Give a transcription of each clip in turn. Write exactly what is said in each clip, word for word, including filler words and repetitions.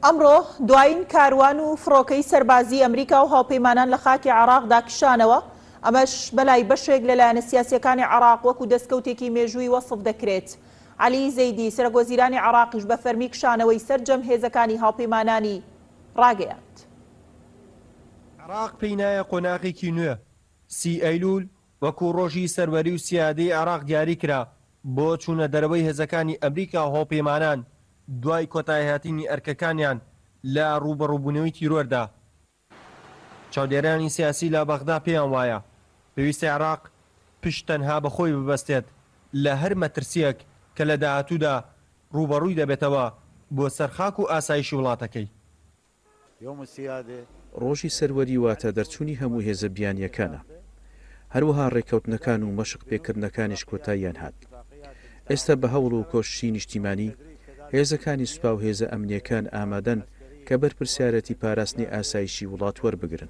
ئەمڕۆ دوایین کاروان و فڕۆکەی سەربازی ئەمریکا و هاوپەیمانان لە خاکی عێراقدا کشانەوە. ئەمەش بەلای بەشێک لەلایەنە سیاسیەکانی عێراق وەکو دەستکەوتێکی مێژووی وەسف دەکرێت. عەلی زەیدی سەرۆکوەزیرانی عێراقیش بە فەرمی کشانەوەی سەرجەم هێزەکانی هاوپەیمانانی ڕاگەیاند. عێراق پێی نایە قۆناغێکی نوێ سی ئەیلول وەکو ڕۆژی سەروەری و سیادەی عێراق دیاری کرا بۆ چوونە دەرەوەی هێزەکانی ئەمریکا و هاوپەیمانان دوای کۆتایهاتنی ئەرکەکانیان لە ڕوبەڕووبوونەوەی تیرۆردا. چاودێرانی سیاسی لە بەغدا پێیان وایە پێویستە عێراق پشت تەنها بەخۆی ببەستێت لە هەر مەترسیەک کە لە داهاتوودا ڕوبەڕووی دەبێتەوە بۆ سەرخاک و ئاسایشی وڵاتەکەی. ڕۆژی سەروەری واتە دەرچوونی هەموو هێزە بیانیەکانە، هەروەها ڕێکەوتنەکان و مەشق پێکردنەکانیش کۆتاییان هات. ئێستا بە هەوڵ و کۆششی نیشتیمانی هێزەکانی سوپا و هێزە ئەمنیەکان ئامادەن کە بەرپرسیارەتی پاراستنی ئاسایشی وڵات وەربگرن.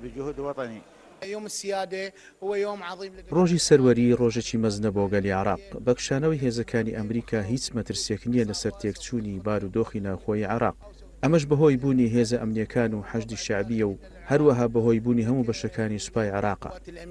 ڕۆژی سەروەری ڕۆژێکی مەزنە بۆ گەلی عێراق. بە کشانەوەی هێزەکانی ئەمریکا هیچ مەترسیەک نییە لەسەر تێکچوونی بارودۆخی ناوخۆی عێراق. ئەمەش بەهۆی بوونی هێزە ئەمنیەکان و حەشدی شعبیە و هەروەها بەهۆی بوونی هەموو بەشەکانی سوپای عێراقە.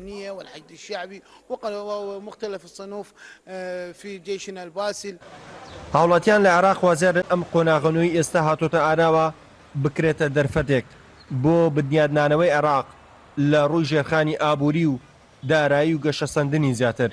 هاوڵاتیان لە عێراق وازیارن ئەم قۆناغەنەوەی ئێستا هاتۆتە ئاراوە بکرێتە دەرفەتێک بۆ بنیادنانەوەی عێراق لە ڕووی ژێرخانی ئابووری و دارایی و گەشەسەندنی زیاتر.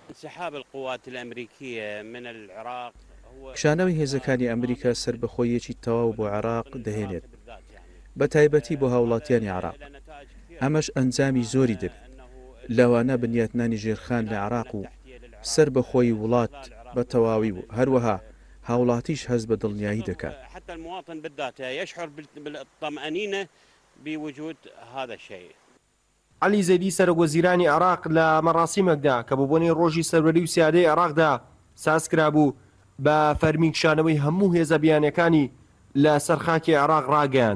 کشانەوەی هێزەکانی ئەمریکا سربەخۆیەکی تەواو بۆ عێراق دەهێنێت، بە تایبەتی بۆ هاوڵاتیانی عێراق. ئەمەش ئەنجامی زۆری دەبێت لەوانە بنیاتنانی ژێرخان لە عێراق و سربەخۆی وڵات بە تەواوی و هەروەها هاوڵاتیش هەست بە دڵنیایی دەکات. عەلی زەیدی سەرۆکوەزیرانی عێراق لە مەراسیمێکدا کە بۆ بۆنەی ڕۆژی سەروەری و سیادەی عێراقدا ساز کرابوو بە فەرمی کشانەوەی هەموو هێزە بیانیەکانی لە سەرخاکی عێراق ڕاگەیاند.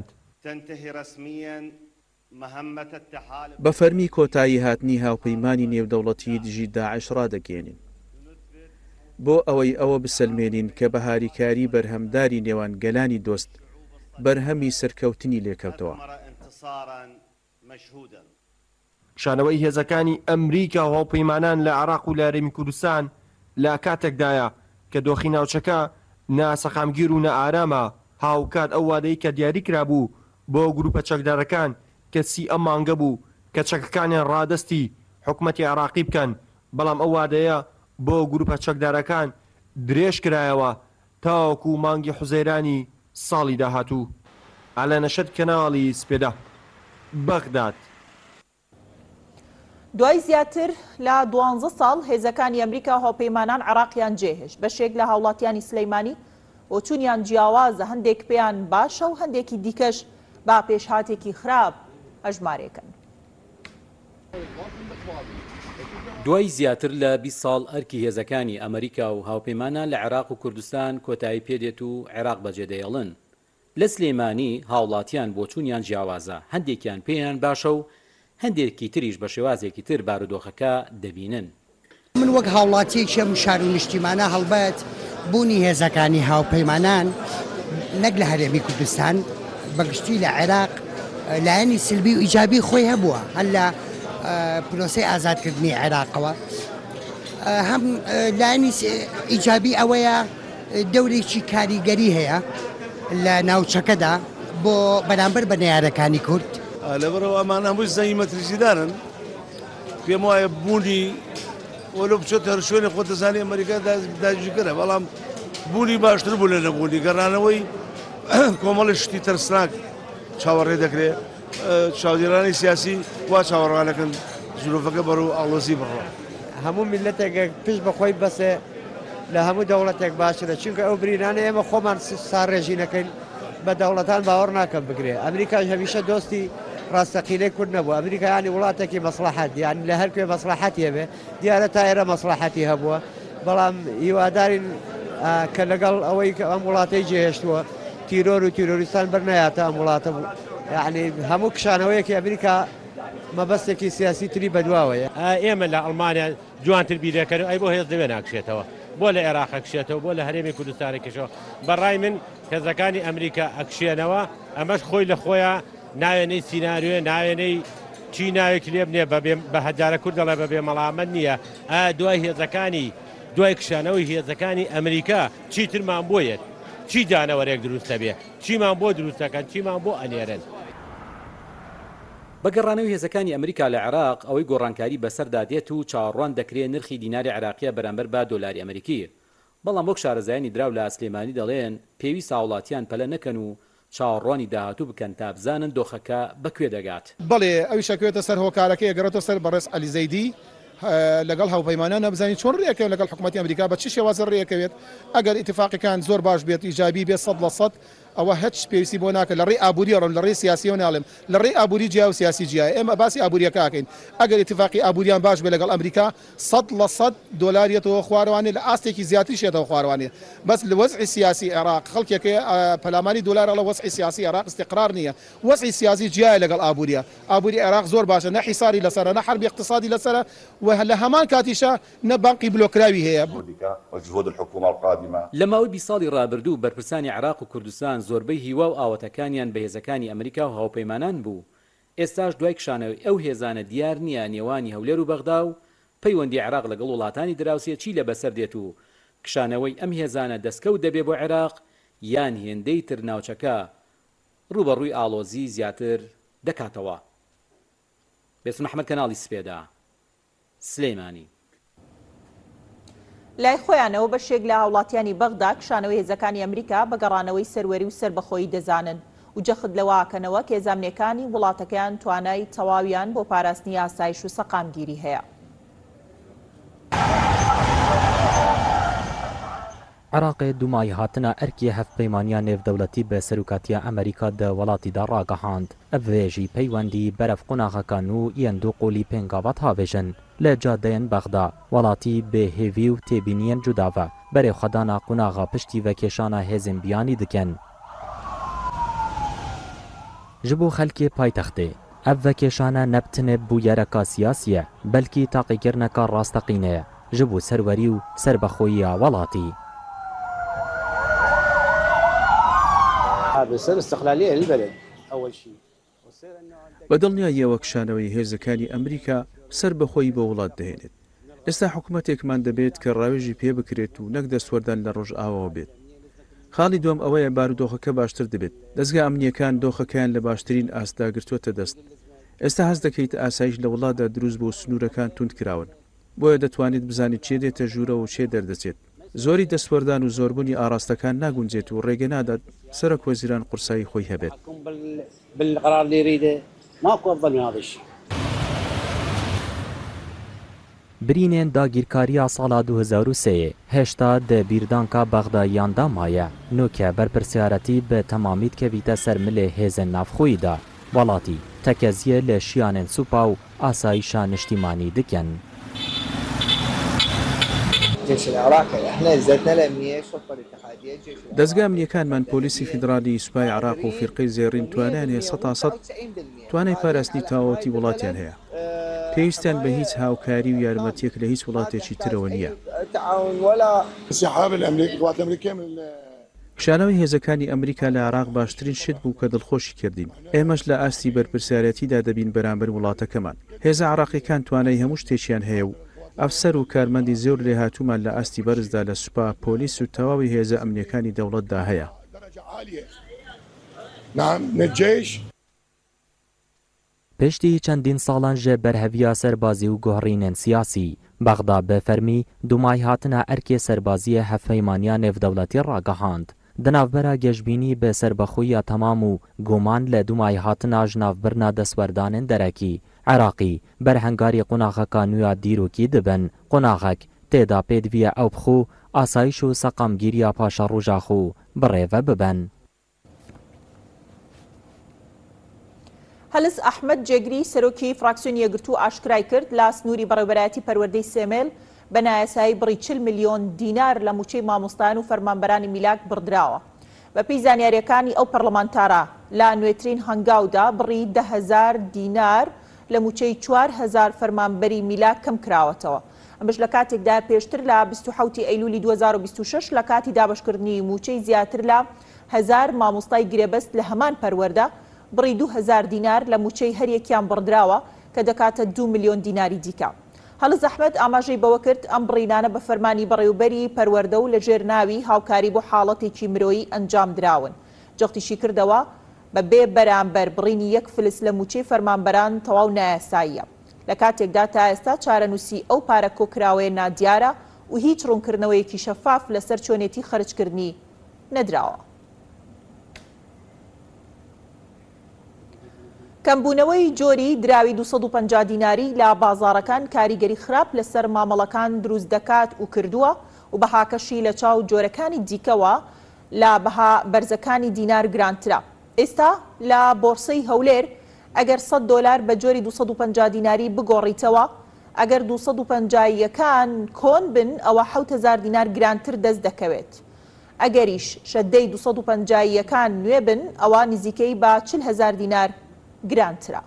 بە فەرمی کۆتایی هاتنی هاوپەیمانی نێودەوڵەتی دژی داعش ڕادەگەێنین بۆ ئەوەی ئەوە بسەلمێنین کە بە هاریکاری بەرهەمداری نێوان گەلانی دۆست بەرهەمی سەرکەوتنی لێکەوتەوە. کشانەوەی هێزەکانی ئەمریکا و هاوپەیمانان لە عێراق و لە هەرێمی کوردستان لە کاتێکدایە کە دۆخی ناوچەکە ناسەقامگیر و نەئارامە هاوکات ئەو وادەی کە دیاری کرابوو بۆ گروپە چەکدارەکان کە سی ئەم مانگە بوو کە چەکەکانیان ڕادستی حکومەتی عێراقی بکەن، بەڵام ئەو وادەیە بۆ گروپە چەکدارەکان درێژ کرایەوە تاوەکو مانگی حوزەیرانی ساڵی داهاتوو. ئالە نەشەد کەناڵی سپێدا بەغداد. دوای زیاتر لە دوانزە ساڵ هێزەکانی ئەمریکا هاوپەیمانان عێراقیان جێهێشت. بەشێک لە هاوڵاتیانی سلەیمانی بۆ چوونیان جیاوازە، هەندێک پێیان باشە و هەندێکی دیکەش با پێشهاتێکی خراپ هەژمارێکن. دوای زیاتر لە بیست ساڵ ئەرکی هێزەکانی ئەمریکا و هاوپەیمانان لە عێراق و کوردستان کۆتایی پێدێت و عێراق بەجێدەیەڵن. لە سلەیمانی هاوڵاتیان بۆ چوونیان جیاوازە، هەندێکیان پێیان باشە و هەندێکی تریش بە شێوازێکی تر بارودۆخەکە دەبینن. من وەک هاوڵاتیەکی ئەم شار و نیشتیمانە هەڵبەت بوونی هێزەکانی هاوپەیمانان نەک لە هەرێمی کوردستان بەگشتی لە عێراق لایەنی سلبی و ئیجابی خۆی هەبووە، هەر لە پرۆسەی ئازادکردنی عێراقەوە. هەم لایەنی ئیجابی ئەوەیە دەورێکی کاریگەری هەیە لە ناوچەکەدا بۆ بەرامبەر بە نەیارەکانی کورد. لەبەرەوە ئەمان هەمووی زەنگی مەترسیدارن، پێم وایە بوونی وەلو بچۆتە هەر شوێنێ خۆ دەزانێ ئەمریکا داگیرکەرە، بەڵام بوونی باشتر بوو لە نەبوونی. گەڕانەوەی کۆمەڵی شتی تەرسناک چاوەڕێ دەکرێت. چاودێرانی سیاسی وا چاوەڕوانەکەن زورۆفەکە بەرەو ئاڵۆزی بڕۆ. هەموو میلەتێک پشت بەخۆی بەسێ لە هەموو دەوڵەتێک باشترە، چونکە ئەو برینانە ئێمە خۆمان ساڕێژی نەکەین، بە دەوڵەتان باوەڕ ناکەم بگرێ. ئەمریکاش هەمیشە دۆستی ڕاستەقینەی کورد نەبوو. ئەمریکا یانی وڵاتێکی مەسلحەت، یانی لە هەر کوێ مەسلحەتی هەبێ، دیارە تا ئێرە مەسلحەتی هەبووە، بەڵام هیوادارین کە لەگەڵ ئەوەی کە ئەم وڵاتەی جێهێشتووە تیرۆر و تیرۆریستان بەرنایاتە ئەم وڵاتە بوو. یعنی هەموو کشانەوەیەکی ئەمریکا مەبەستێکی سیاسی تری بەدواوەیە. ئێمە لە ئەڵمانیا جوانتر بیرەکەن ئەی بۆ هێز دەوێ ناکشێتەوە، بۆ لە عێراق ئەکشێتەوە بۆ لە هەرێمی کوردستانی کشەوە بەڕای من هێزەکانی ئەمریکا ئەکشێنەوە ئەمەش خۆی لە خۆیان ناوێنەی سیناریوێ ناوێنەی چی ناوێک لێ بنێ بە هەجارە کورد دەڵێ بەبێ مەڵامەت نییە ئا دوای هێزەکانی دوای کشانەوەی هێزەکانی ئەمریکا چیترمان بۆیێت چی دانەوەرێک دروستە بێ چیمان بۆ دروستەکەن چیمان بۆ ئەنێرن بەگەڕانەوەی هێزەکانی ئەمریکا لە عێراق ئەوەی گۆڕانکاری بەسەردا دێت و چاوەڕوان دەکرێت نرخی دیناری عێراقیە بەرامبەر بە دۆلاری ئەمریکی بەڵام وەک شارەزایانی دراو لە ئەسلێمانی دەڵێن پێویست هاوڵاتیان پەلە نەکەن و چاوەڕوانی داهاتوو بکەن تا بزانن دۆخەکە بەکوێ دەگات بەڵێ ئەوی شەکوێتە سەر هۆکارەکەی گەڕێتە سەر بەڕێز عەلی زەیدی لەگەڵ هاوپەیمانە نەبزانی چۆن ڕێەکەوێت لەگەڵ حکوومەتی ئەمریکا بە چ شێوازە ڕێەکەوێت ئەگەر ئیتفاقیەکان زۆر باش بێت ئیجابی بێت سەد لە سەد ئەوە هیچ پێویستی بۆ ناکە لە ڕێی ئابووری ڕۆن لە ڕێی سیاسیەوە ناڵێم لە ڕێی ئابووری جیا و سیاسی جیای ئێمە باسی ئابووریەکە ئاکەین ئەگەر ئیتفاقی ئابووریان باش بێت لەگەڵ ئەمریکا سەد لە سەد دۆلاریەتەوە خوارەوانێ لە ئاستێکی زیاتری شێتەوە خوارەوانێ بەس لە وەزعی سیاسی عێراق خەڵکێکە پەلامانی دۆلارە لە وەزعی سیاسی عێراق استقرار نییە وەزعی سیاسی جیای لەگەڵ ئابووریە ئابووری عێراق زۆر باشە نە حیساری لەسەرە نە حربی اقتصادی لەسەرە و لە هەمان کاتیشە نە بانقی بلۆکراوی هەیە لە ماوەی بیست ساڵی ڕابردوو بەرپرسانی عێراق و کوردستان زۆربەی هیوا و ئاوەتەکانیان بە هێزەکانی ئەمریکا و هاوپەیمانان بوو ئێستاش دوای کشانەوەی ئەو هێزانە دیار نییە نێوانی هەولێر و بەغدا و پەیوەندی عێراق لەگەڵ وڵاتانی دراوسێ چی لە بەسەر دێت و کشانەوەی ئەم هێزانە دەستکەوت دەبێ بۆ عێراق یان هێندەی تر ناوچەکە ڕوبەڕووی ئاڵۆزی زیاتر دەکاتەوە. بێسم محەممەد کەناڵی سپێدا سلەیمانی. لای خۆیانەوە بەشێک لە هاوڵاتیانی بەغدا کشانەوەی هێزەکانی ئەمریکا بە گەڕانەوەی سەروەری و سربەخۆیی دەزانن و جەخت لەواکەنەوە کە هێزانامنیەکانی وڵاتەکەیان توانای تەواویان بۆ پاراستنی ئاسایش و سەقامگیری هەیە. عراقê dumay hatina erkê hevpeymaniya nêvdewletî bi serokatiya Amerîka di welatî de ragihand. Ev vê jî peywendî beref qunaxekan û yên du qolî pêngavat havêjin. Li cadeyên Bexda, welatî bê hêvî û têbîniyên cuda ve, berê xwedana qunaxa piştî vekêşana hêzên biyanî dikin. Ji bo xelkê paytextê, ev vekêşane ne bi tenê bûyereka siyasî ye, belkî taqîkirneka rasteqînê ye ji bo serwerî û serbexweyiya welatî. بەدڵنیاییەوە کشانەوەی هێزەکانی ئەمریکا سەر بەخۆی بە وڵات دەهێنێت. ئێستا حکوومەتێکمان دەبێت کە ڕاوێژی پێ بکرێت و نەک دەستوەردان لە ڕۆژ ئاوەوە بێت. خاڵی دوم ئەوەیە بارودۆخەکە باشتر دەبێت. دەستگا ئەمنیەکان دۆخەکەیان لە باشترین ئاستاگرتووەتە دەست. ئێستا هەست دەکەیت ئاسایش لە وڵاتدا دروست بۆ سنوورەکان توندکراون. بۆیە دەتوانیت بزانیت چێ دێتە ژوورە و چێ دەردەچێت. زۆری دەستوەردان و زۆربوونی ئاراستەکان ناگونجێت و ڕێگە نادات سەرۆک وەزیران قورسایی خۆی هەبێت. برینên dagîrkariya sala du hezar û sêyê hêşta di bîrdanka Bexdayîyan da maye. Nûke berpirsiyaretî bi temamî dikevîte ser milê hêzên navxwî de. Welatî tekeziyê li şiyanên supa û asayîşa niştîmanî dikin. دەستگا ئەمنیەکانمان پۆلیسی فیدرالی سوپای عێراق و فیرقەی زێڕین توانیان هەیە سەد تا سەد توانای پاراستنی تاوەتی وڵاتیان هەیە. پێویستیان بە هیچ هاوکاری و یارمەتیەک لە هیچ وڵاتێکی ترەوە نییە. کشانەوەی هێزەکانی ئەمریکا لە عێراق باشترین شت بوو کە دڵخۆشی کردین. ئێمەش لە ئاستی بەرپرسیارەتیدا دەبین بەرامبەر وڵاتەکەمان. هێزە عێراقیەکان توانای هەموو شتێکیان هەیە و ئەفسەر و کارمەندی زۆر لێهاتوومان لە ئاستی بەرزدا لە سوپا پۆلیس و تەواوی هێزە ئەمنیەکانی دەوڵەتدا هەیە. پشتی چەندین ساڵان ji berheviya serbazî û guherînên siyasî, Bexda bi fermî dumay hatina erkê serbaziyê hevpeymaniya nêvdewletî ragihand. Di navbera gejbînî bi serbexweyiya temam û goman li dumay hatina ji navbirina destwerdanên derekî, Iraqî berhengarî qunaxeka nû ya dîrokî dibin. Qunaxek têda pêdiviya ew bixû asayîş û seqamgîriya paşa roja xwe birêve bibin. هەلس ئەحمەد جێگری سەرۆکی فراکسیۆنی یەکگرتوو ئاشکرای کرد لا سنووری بەڕێوەبەرایەتی پەروەردەی سێمێل بە نایاسایی بڕی چل میلیۆن دینار لە موچەی مامۆستایان و فەرمانبەرانی میلاک بڕدراوە. بە پێی زانیاریەکانی ئەو پەرلەمانتارە لا نوێترین هەنگاودا بڕی ده هەزار دینار لە موچەی چوار هەزار فەرمانبەری میلاک کەم کراوەتەوە. ئەمەش لە کاتێکدا پێشتر لە بیست و حەوتی ئەیلولی دوو هەزار و بیست و شەش لە کاتی دابشکردنی موچەی زیاتر لە هەزار مامۆستای گرێبەست لە هەمان پەروەردە بڕی دوو هەزار دینار لە موچەی هەریەکیان بڕدراوە کە دەکاتە دوو ملیۆن دیناری دیکە. هەڵز ئەحمەد ئاماژەی بەوە کرد ئەم بڕینانە بە فەرمانی بەڕێوەبەری پەروەردە و لە ژێرناوی هاوکاری بۆ حاڵەتێکی مرۆیی ئەنجام دراون. جەختیشی کردەوە بە بێ بەرامبەر بڕینی یەک فلس لە موچەی فەرمانبەران تەواو نایاساییە. لە کاتێکدا تا ئێستا چارەنووسی ئەو پارە کۆکراوەیە نادیارە و هیچ ڕوونکردنەوەیەکی شەفاف لەسەر چۆنێتی خەرجکردنی نەدراوە. کەمبوونەوەی جۆری دراوی دووسەد و پەنجا دیناری لە بازاڕەکان کاریگەری خراپ لەسەر مامەڵەکان دروست دەکات و کردووە و بەهاکەشی لە چاو جۆرەکانی دیکەوە لە بەها بەرزەکانی دینار گرانترا. ئێستا لە بۆرسەی هەولێر ئەگەر سەد دۆلار بە جۆری دووسەد و پەنجا دیناری بگۆڕیتەوە، ئەگەر دووسەد و پەنجاییەکان کۆن بن ئەوە حەوت هەزار دینار گرانتر دەست دەکەوێت. ئەگەریش شەدەی دووسەد و پەنجاییەکان نوێ بن ئەوە نزیکەی بە چل هەزار دینار گرانترا.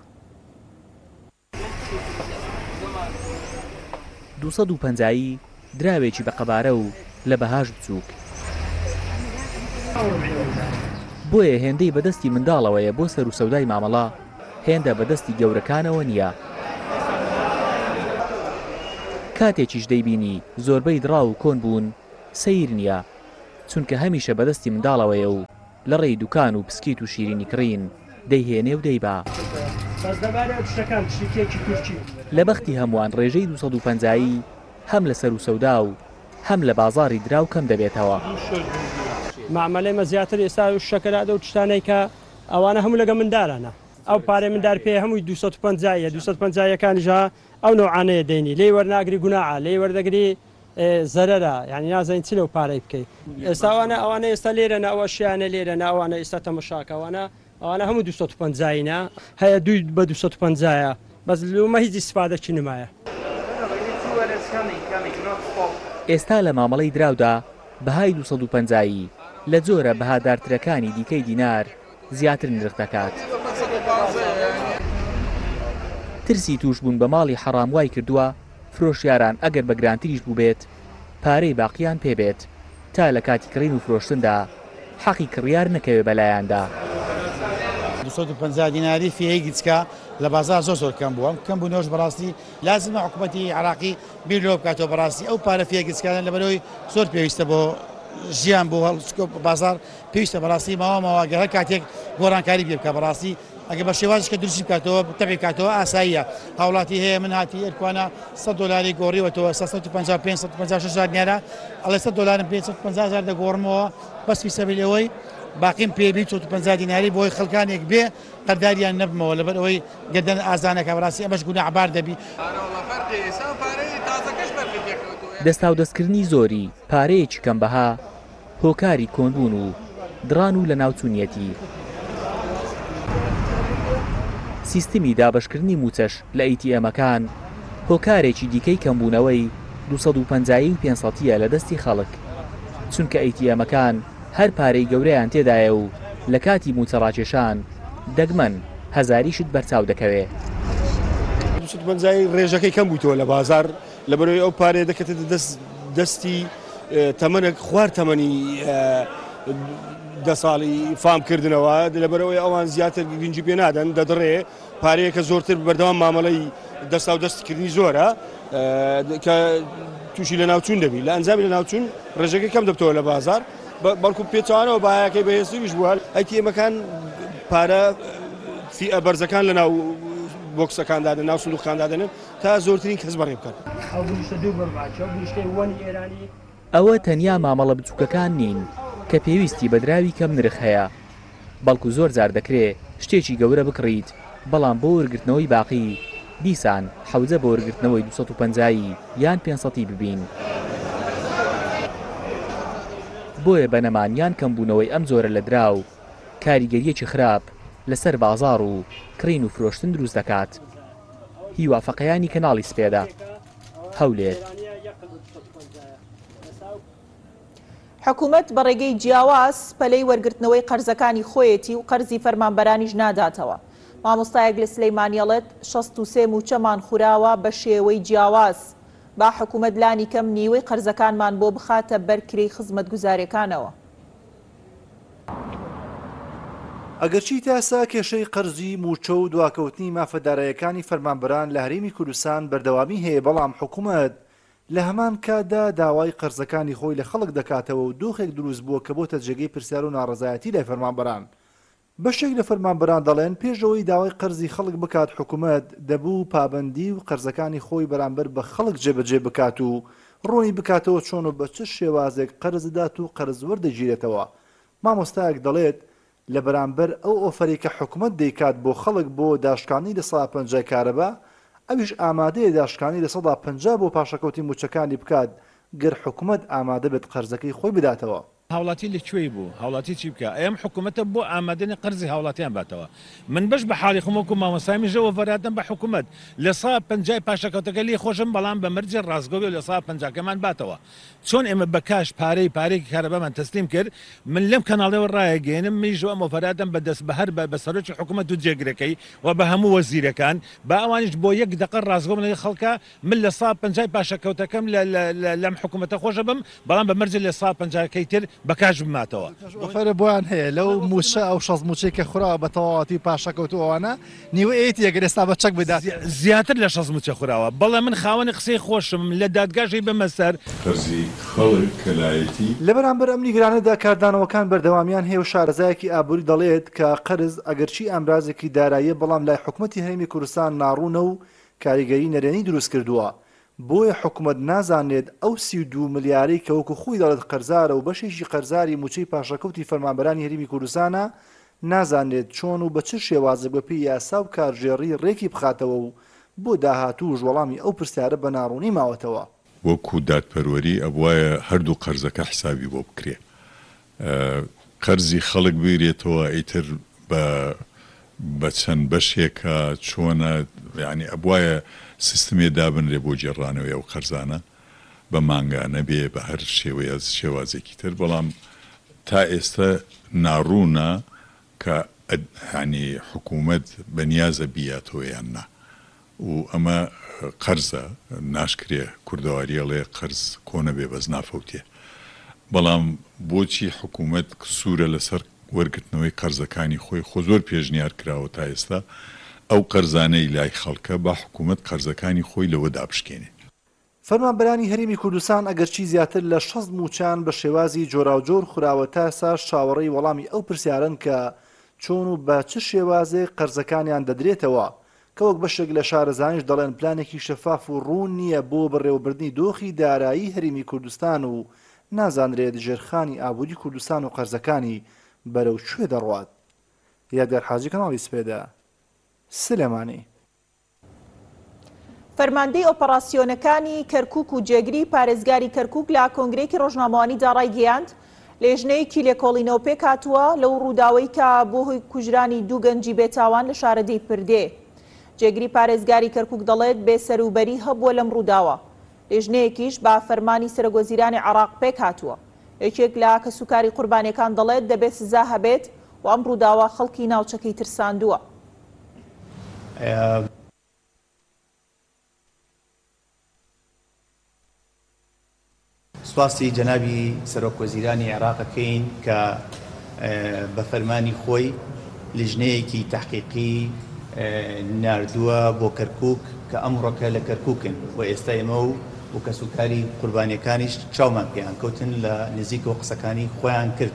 دووسەد و پەنجایی دراوێکی بە قەبارە و لە بەهاش بچووک. بۆیە هێندەی بەدەستی منداڵەوەیە بۆ سەر و سەودای مامەڵە، هێندە بەدەستی گەورەکانەوە نییە. کاتێکیش دەیبینی زۆربەی دڕا و کۆن بوون سەیر نییە، چونکە هەمیشە بەدەستی منداڵەوەیە و لە ڕێی دوکان و پسکیت و شیرینی کڕین دەیهێنێ و دەیبا. لە بەختی هەمووان ڕێژەی دووسەد و پەنجایی هەم لە سەر و سەودا و هەم لە بازاڕی دراو کەم دەبێتەوە. معاملەی زیاتر ئێستا و شەکەلاتە و تشتانەی کە ئەوانە هەموو لەگە مندارانە. ئەو پارەی مندار پێ هەمووی دووسەد و پەنجایە دووسەد و پەنجایەکانیژە ئەو نوعانەیە دەینی لێی وەرناگری گوناعە لێی وەردەگری زەرەرە، یعنی نازانین چی لەو پارەی بکەیت. ئێستا ئەوانە ئەوانە ئێستا لێرەنە ئەوە شیانە لێرەنە ئەوانە ئێستا تەمەشاکەوانە ئەوانە هەموو دووسەد و پەنجایینە هەیە دوی بە دووسەد و پەنجایە بەس لومە هیچ ئیسفادەکی نمایە. ئێستا لە مامەڵەی دراودا بەهای دووسەد و پەنجایی لە جۆرە بەهادارترەکانی دیکەی دینار زیاتر نرخ دەکات. ترسی توش بوون بە ماڵی حەڕام وای کردووە فرۆشیاران ئەگەر بە گرانتریش بوو بێت پارەی باقییان پێبێت تا لە کاتی کڕین و فرۆشتندا حەقی کڕیار نەکەوێ بەلایاندا. دووسەد و پەنجا دیناری فیەی گچکە لە بازار زۆر زۆر کەم بووە کەم بوو نۆش بەڕاستی لازمە حکوومەتی عراقی بیر لۆ بکاتەوە بەڕاستی ئەو پارە فیە گچکانە لەبەرەوەی زۆر پێویستە بۆ ژیان بۆ هەڵسکۆ بازار پێویستە بەڕاستی ماوە ماواگەر کاتێک گۆڕانکاری بێ بکە بەڕاستی ئەگە بە شێوازش کە دروستی بکاتەوە تەبی بکاتەوە ئاساییە. هاوڵاتی هەیە من هاتی ئەرکوانە سەد دۆلاری گۆڕیوەتەوە سەد و پەنجا و پێنج سەد و پەنجا و شەش هزار دیارە ئەڵێ سەد دۆلارم پێنج سەد و پەنجا هزار دەگۆڕمەوە بەس فی سەبیلەوەی باقیم پێبی چۆت و پەنجا دیناری بۆی خەڵکانێک بێ قەرداریان نەبمەوە لەبەر ئەوەی گەردەن ئازانەکە بەڕاستی ئەمەش گوناح عبار دەبی. دەستا و دەستکردنی زۆری پارەیەکی کەم بەها هۆکاری کۆنبوون و دڕان و لە ناوچوونیەتی. سیستمی دابشکردنی موچەش لە ئەی تی ئەمەکان هۆکارێکی دیکەی کەمبوونەوەی دووسەد و پەنجایی و پێنج لە دەستی خەڵک، چونکە ئەی تی ئەمەکان هەر پارەی گەورەیان تێدایە و لە کاتی موچەڕاکێشان دەگمەن هەزاریشت بەرچاو دەکەوێت. دووسەد و پەنجایی ڕێژەکەی کەم بوویتەوە لە بازار لەبەرەوەی ئەو پارەیە دەکەێتە دەستی تەمەنێک خوار تەمەنی دە ساڵی فامکردنەوە لەبەرەوەی ئەوان زیاتر گرنگی پێ نادەن دەدڕێ پارەیە کە زۆرتر بەردەوام مامەڵەی دەستا و دەستکردنی زۆرە کە تووشی لە ناوچوون دەبی لە ئەنجامی لە ناوچوون ڕێژەکەی کەم دەبتەوە لە بازار بەڵکو پێچوانەوە باەکەی بەهێستیش بووە ئەی تی ئەمەکان پارە فیئە بەرزەکان لە ناو بۆکسەکاندادن ناو سندوقخاندادنن تا زۆرترین کەس بەڕێ بکات. ئەوە تەنیا مامەڵە بچووکەکان نین کە پێویستی بەدراوی کەم نرخ هەیە، بەڵکو زۆر جار دەکرێت شتێکی گەورە بکڕیت بەڵام بۆ وەرگرتنەوەی باقی دیسان حەوزە بە وەرگرتنەوەی دووسەد و پەنجایی یان پێنج ببین. بۆیە بەنەمانیان کەمبوونەوەی ئەم زۆرە لە دراو کاریگەریەکی خراپ لەسەر بازاڕ و کڕین و فرۆشتن دروست دەکات. هیوافەقەیانی کەناڵی سپێدا هەولێر. حکوومەت بە ڕێگەی جیاواز پەلەی وەرگرتنەوەی قەرزەکانی خۆیەتی و قەرزی فەرمانبەرانیش ناداتەوە. مامۆستایەک لە سلەیمانیەڵێت شەست و سێ موچەمان خوراوە بە شێوەی جیاواز با حکوومەت لانی کەم نیوەی قەرزەکانمان بۆ بخاتە بەرکری خزمەتگوزارەکانەوە. ئەگەرچی تاسا کێشەی قەرزی موچە و دواکەوتنی مافەدارایەکانی فەرمانبەران لە هەرێمی کوردستان بەردەوامی هەیە، بەڵام حکوومەت لە هەمان کاتدا داوای قەرزەکانی خۆی لە خەڵک دەکاتەوە و دۆخێک دروست بووە کە بۆتە جێگەی پرسیار و ناڕەزایەتی لای فەرمانبەران. بەشێک لە فەرمانبەران دەڵێن پێشەوەی داوای قەرزی خەڵک بکات حکوومەت دەبوو پابەندی و قەرزەکانی خۆی بەرامبەر بە خەڵک جێبەجێ بکات و ڕوونی بکاتەوە چۆن و بە چ شێوازێک قەرزدات و قەرز وەردەگیرێتەوە. مامۆستایەک دەڵێت لە بەرامبەر ئەو ئۆفەری کە حکوومەت دەیکات بۆ خەڵک بۆ داشکانی لە سەدا پەنجا کارەبا، ئەویش ئامادەیە داشکانی لە سەدا پەنجا بۆ پاشەکەوتی موچەکانی بکات گەر حکوومەت ئامادە بێت قەرزەکەی خۆی بداتەوە. هاوڵاتی لەکوێی بوو هاوڵاتی چی بکە؟ ئەم حکوومەتە بۆ ئامادەنی قەرزی هاوڵاتیان باتەوە. من بەش بە حاڵی خۆمەکو مامۆستای ژەوە فەرهاتم بە حکوومەت لە سا پەنجای پاشەکەوتەکە لێ خۆشم، بەڵام بە مەرجە ڕازگۆی لە سا پەنجاکەمان باتەوە. چۆن ئێمە بە کاش پارەی پارێکی کارەبامان تەسلیم کرد، من لەم کەناڵەوە ڕایەگەێنم میژەوە ئەمە فەرهاتم بە دەست بەهەر بە سەرۆکی حکوومەت و جێگرەکەی و بە هەموو وەزیرەکان بە ئەوانیش بۆ یەک دقە ڕازگۆم لە خەڵکە من لە سا پەنجای پاشەکەوتەکەم لەم حکوومەتە خۆشە بم، بەڵام بە مەرجە لە سا پەنجاکەی تر بە کاش بماتەوە. وەفەرە بۆیان هەیە لەو موچە ئەو شەز موچەی کە خوراوە بە تەواوەتی پاشەکەوتوەوانە نیوە ئێتی ئەگەر ئێستا بە چەک بدات زیاتر لە شەز موچە خوراوە. بەڵێ من خاوەنی قسەی خۆشم لە دادگاشی بەمە سەر قەرزی خەڵک کەلایەتی. لە بەرامبەر ئەم نیگرانەدا کاردانەوەکان بەردەوامیان هەیە و شارەزایەکی ئابووری دەڵێت کە قەرز ئەگەرچی ئەمرازێکی داراییە، بەڵام لای حکوومەتی هەرێمی کوردستان ناڕوونە و کاریگەری نەرێنی دروست کردووە. بۆیە حکوومەت نازانێت ئەو سی و دوو ملیارەی کە وەکو خۆی دەڵێت قەرزارە و بەشێکی قەرزاری موچەی پاشەکەوتی فەرمانبەرانی هەرێمی کوردستانە، نازانێت چۆن و بە چ شێوازێک بە پێی یاسا و کارژێڕی ڕێکی بخاتەوە و بۆ داهاتوو وەڵامی ئەو پرسیارە بە ناڕوونی ماوەتەوە. وەکو دادپەروەری ئەبوایە هەردوو قەرزەکە حسابی بۆ بکرێ. قەرزی خەڵک بگرێتەوە ئیتر بە چەند بەشێکە چۆنە، یعنی ئەبوایە سیستمی دابنرێ بۆ جێڕانەوەی ئەو قەرزانە بە مانگانە بێ بە هەر شێوەیە شێوازێکی تر، بەڵام تا ئێستا ناڕوونە کە هەنی حکوومەت بەنیازە بیاتەوە یان نا و ئەمە قەرزە ناشکرێ کوردەواریەڵێ قەرز کۆنە بێ بەس نافەوتێ، بەڵام بۆچی حکوومەت سوورە لەسەر وەرگرتنەوەی قەرزەکانی خۆی خۆ زۆر پێشنیار کراوە تا ئێستا ئەو قەرزانەی لای خەڵکە با حکوومەت قەرزەکانی خۆی لەوە دابشکێنێ. فەرمانبەرانی هەرێمی کوردستان ئەگەرچی زیاتر لە شەز موچان بە شێوازی جۆراوجۆر خوراوە تاسا چاوەڕێی وەڵامی ئەو پرسیارن کە چۆن و بە چ شێوازێک قەرزەکانیان دەدرێتەوە، کە وەک بەشێک لە شارەزانیش دەڵێن پلانێکی شەفاف و ڕوون نییە بۆ بەڕێوەبردنی دۆخی دارایی هەرێمی کوردستان و نازانرێت ژێرخانی ئابووری کوردستان و قەرزەکانی بەرەو کوێ دەڕوات. یادگار حاجی کەناڵی سپێدا، سلێمانی. فەرماندەی ئۆپەراسیۆنەکانی کەرکووک و جێگری پارێزگاری کەرکووک لە کۆنگرێکی ڕۆژنامەوانیدا ڕایگەیاند لێژنەیەکی لێکۆڵینەوە پێک هاتووە لەو ڕووداوەی کە بۆ هۆی کوژرانی دوو گەنجی بێتاوان لە شارەدەی پردێ. جێگری پارێزگاری کەرکووک دەڵێت بێسەروبەری هەبووە لەم ڕووداوە. لێژنەیەکیش با فەرمانی سەرۆگۆزیرانی عێراق پێک هاتووە. یەکێک لە کەسوکاری قوربانیەکان دەڵێت دەبێت سزا هەبێت و ئەم ڕووداوە خەڵکی ناوچەکەی ترساندووە. سواسی جەنابی سەرۆکوەزیرانی عێراقەکەین کە بە فەرمانی خۆی لیژنەیەکی تەحقیقی ناردووە بۆ کەرکووک کە ئەمڕۆکە لە کەرکووکن و ئێستا ئێمە و بۆ کەسوکاری قوربانیەکانیش چاومان پێیان کەوتن لە نزیکەوە قسەکانی خۆیان کرد.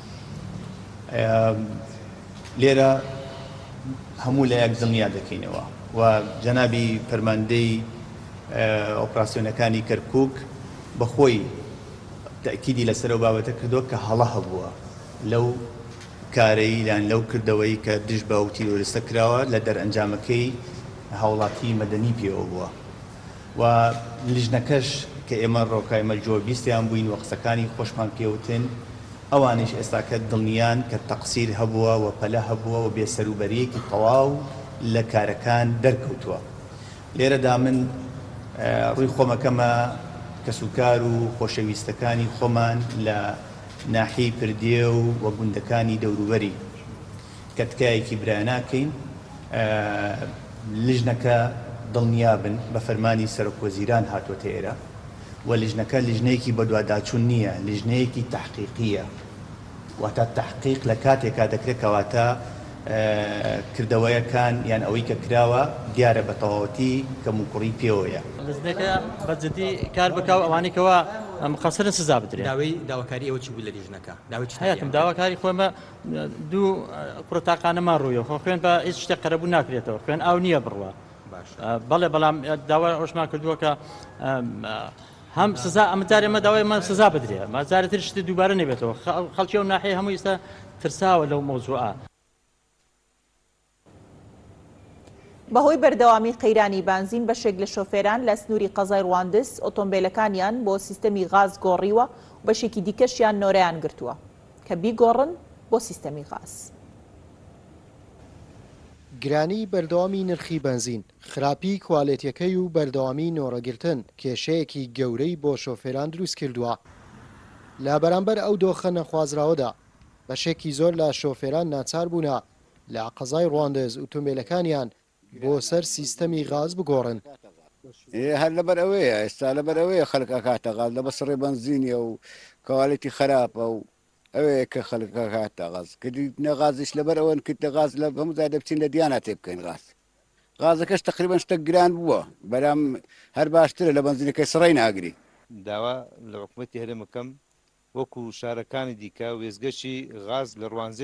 لێرە هەموو لە یەک دڵنیا دەکەینەوە و جەنابی فەرماندەی ئۆپراسیۆنەکانی کەرکووک بەخۆی تەکیدی لەسەر ئەو بابەتە کردووە کە هەڵە هەبووە لەو کارەی لاان لەو کردەوەی کە دژ بە و تیرۆریستە کراوە لە دەرئەنجامەکەی هاوڵاتی مەدەنی پێوە بووە و لیژنەکەش کە ئێمە ڕۆکای مەلجۆ بیستیان بووین و قسەکانی خۆشمان پێوتن ئەوانش ئێستاکە دڵنیان کە تەقسیر هەبووە و پەلە هەبووە و بێسەروبەریەکی تەواو لە کارەکان دەرکەوتووە. لێرەدا من ڕووی خۆمەکەمە کەسوکار و خۆشەویستەکانی خۆمان لە ناحی پردێ و وە گوندەکانی دەوروبەری کە تکایەکی برایە ناکەین. لیژنەکە دڵنیابن بە فەرمانی سەرۆکوەزیران هاتووەتە ئێرە و لیژنەکە لیژنەیەکی بەدواداچوون نییە، لیژنەیەکی تەحقیقیە، واتە تەحقیق لە کاتێکا دەکرێت کەواتە کردەوەیەکان یان ئەوەی کە کراوە دیارە بە تەواوەتی کەم و کوڕی پێوەیە. لیژنەکە بەجددی کار بکاو ئەوانەیەکەوە مقەسرن سزا بدرێت. داوای داواکاری ئەوە چی بوو لە لیژنەکە؟ داوای هەیەتم داواکاری خۆمە دوو قورتاقانەمان ڕوویە خۆ خوێن بە هیچ شتێک قەرەبوو ناکرێتەوە، خوێن ئاو نییە بڕوە. بەڵێ بەڵام داوا ئەوشمان کردووە کە هەم سزا ئەمەجارێ ئێمە داوای ئەمە سزا بدرێ، ماجارێتر شتی دووبارە نەبێتەوە. خەڵکی ئەو ناحیە هەموو ئێستا ترساوە لەو مەوزوعە. بەهۆی بەردەوامی قەیرانی بانزین بەشێک لە شۆفێران لە سنووری قەزای ڕواندز ئۆتۆمبیلەکانیان بۆ سیستەمی غاز گۆڕیوە و بەشێکی دیکەشیان نۆرەیان گرتووە کە بیگۆڕن بۆ سیستەمی غاز. گرانی بەردەوامی نرخی بنزین، خراپی کوالێتیەکەی و بەردەوامی نۆڕەگرتن کێشەیەکی گەورەی بۆ شۆفێران دروست کردووە. لە بەرامبەر ئەو دۆخە نەخوازراوەدا بەشێکی زۆر لە شۆفێران ناچار بوونە لە قەزای ڕواندز ئۆتۆمبیلەکانیان بۆ سەر سیستەمی غاز بگۆڕن. هەر لەبەر ئەوەیە ئێستا لەبەر ئەوەیە خەڵک ئەکاتە غاز لە بەسڕێ بنزینیە و کەواڵێتی خراپە و ئەوەیە کە خەڵک ئەکاتە غاز کردی نەغازش لەبەر ئەوەن کرد لە غاز لە هەموودا دەبچین لە دیانە تێ بکەین غاز. غازەکەش تقریبا شتە گران بووە بەرام هەر باشترە لە بنزینەکەی سڕی ناگری. داوا لە حکوومەتی هەرێمەکەم وەکو شارەکانی دیکە وێزگەشی غاز لە ڕوانزێ